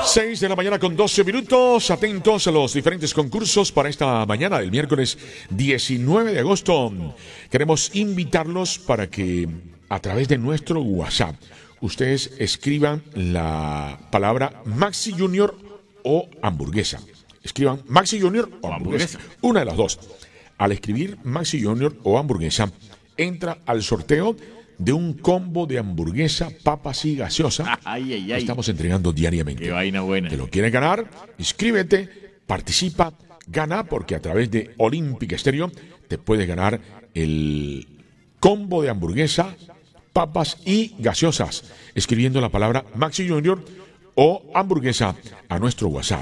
6 de la mañana con 12 minutos. Atentos a los diferentes concursos para esta mañana del miércoles 19 de agosto. Queremos invitarlos para que a través de nuestro WhatsApp ustedes escriban la palabra Maxi Junior o hamburguesa. Escriban Maxi Junior o hamburguesa. Una de las dos. Al escribir Maxi Junior o hamburguesa, entra al sorteo de un combo de hamburguesa, papas y gaseosa. Ay. Estamos entregando diariamente. Qué vaina buena. ¿Te lo quieres ganar? Inscríbete, participa, gana, porque a través de Olympic Stereo te puedes ganar el combo de hamburguesa, papas y gaseosas, escribiendo la palabra Maxi Junior o hamburguesa a nuestro WhatsApp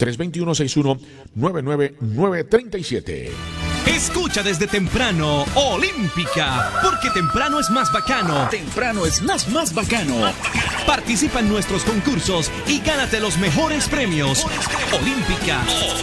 321-61-99937. Escucha desde temprano Olímpica, porque temprano es más bacano. Temprano es más bacano. Participa en nuestros concursos y gánate los mejores premios. Olímpica.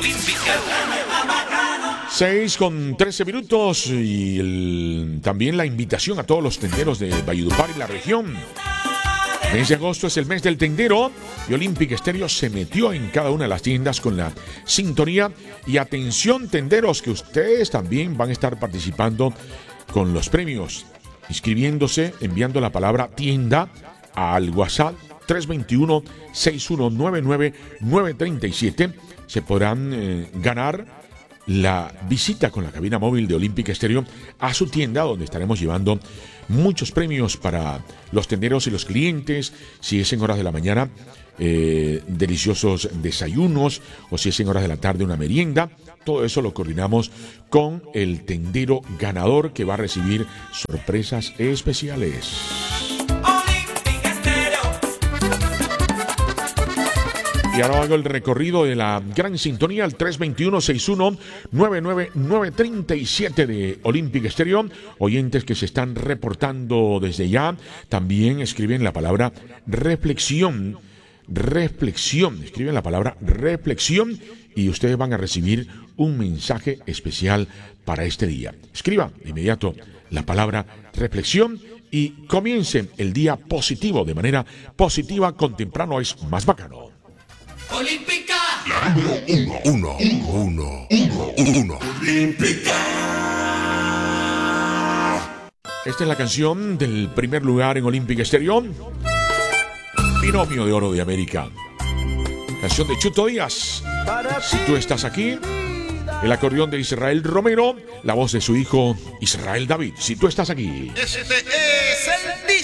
6 con 13 minutos y también la invitación a todos los tenderos de Valledupar y la región. El mes de agosto es el mes del tendero y Olympic Stereo se metió en cada una de las tiendas con la sintonía. Y atención, tenderos, que ustedes también van a estar participando con los premios, inscribiéndose, enviando la palabra tienda al WhatsApp 321-6199-937. Se podrán ganar la visita con la cabina móvil de Olympic Stereo a su tienda, donde estaremos llevando muchos premios para los tenderos y los clientes. Si es en horas de la mañana, deliciosos desayunos, o si es en horas de la tarde, una merienda. Todo eso lo coordinamos con el tendero ganador, que va a recibir sorpresas especiales. Y ahora hago el recorrido de la gran sintonía al 321-61-99937 de Olympic Stereo. Oyentes que se están reportando desde ya, también escriben la palabra reflexión. Escriben la palabra reflexión y ustedes van a recibir un mensaje especial para este día. Escriban de inmediato la palabra reflexión y comiencen el día positivo, de manera positiva, con temprano es más bacano. Olímpica. La número uno. Olímpica. Esta es la canción del primer lugar en Olympic Stereo. Binomio de Oro de América. Canción de Chuto Díaz. Si tú estás aquí. El acordeón de Israel Romero. La voz de su hijo Israel David. Si tú estás aquí. Este es el día.